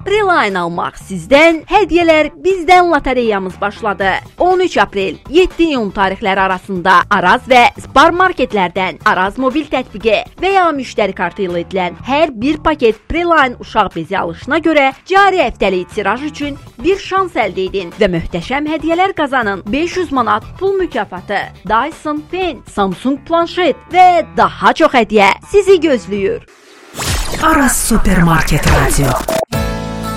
Preline almaq sizdən, hədiyyələr bizdən lotereyamız başladı. 13 aprel 7 iyun tarixləri arasında Araz və Spar marketlərdən Araz mobil tətbiqi və ya müştəri kartı ilə edilən hər bir paket Preline uşaq bezi alışına görə cari həftəlik tiraj üçün bir şans əldə edin və möhtəşəm hədiyyələr qazanın. 500 manat pul mükafatı, Dyson Pen, Samsung planşet və daha çox hədiyyə sizi gözləyir. Araz Supermarket Radio.